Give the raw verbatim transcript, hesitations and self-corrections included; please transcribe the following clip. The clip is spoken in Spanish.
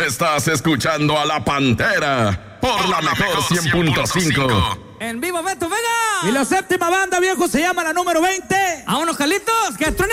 Estás escuchando a La Pantera por, por la mejor cien punto cinco. En vivo, Beto, venga. Y la séptima banda, viejo, se llama la número veinte. A unos Carlitos, que truene.